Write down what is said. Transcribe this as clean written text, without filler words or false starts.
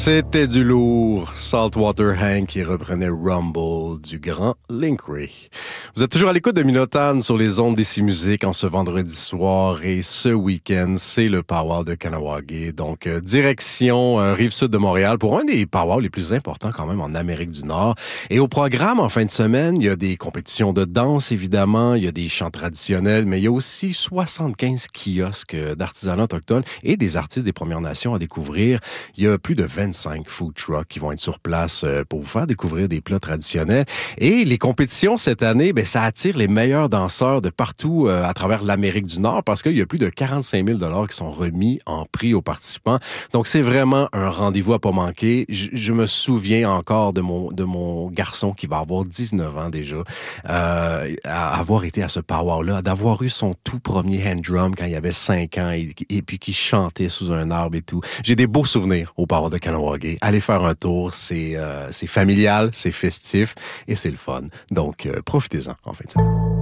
C'était du lourd. Saltwater Hank qui reprenait Rumble du grand Link Wray. Vous êtes toujours à l'écoute de Minotagne sur les ondes d'Ici Musique en ce vendredi soir et ce week-end, c'est le Powwow de Kahnawake. Donc, direction Rive-Sud de Montréal pour un des powwows les plus importants quand même en Amérique du Nord. Et au programme, en fin de semaine, il y a des compétitions de danse, évidemment, il y a des chants traditionnels, mais il y a aussi 75 kiosques d'artisanat autochtone et des artistes des Premières Nations à découvrir. Il y a plus de 25 food trucks qui vont être sur place pour vous faire découvrir des plats traditionnels. Et les compétitions cette année, ça attire les meilleurs danseurs de partout à travers l'Amérique du Nord parce qu'il y a plus de 45 000 $ qui sont remis en prix aux participants. Donc, c'est vraiment un rendez-vous à pas manquer. Je me souviens encore de mon garçon qui va avoir 19 ans déjà, avoir été à ce powwow-là, d'avoir eu son tout premier hand drum quand il avait 5 ans et puis qui chantait sous un arbre et tout. J'ai des beaux souvenirs au powwow de Kahnawake. Allez faire un tour, c'est familial, c'est festif et c'est le fun. Donc, profitez-en en fin de semaine.